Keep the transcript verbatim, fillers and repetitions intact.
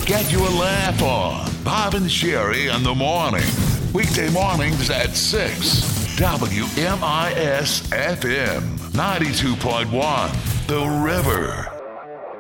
get you a laugh on. Bob and Sherry in the morning. Weekday mornings at six. W M I S F M ninety-two point one. The River.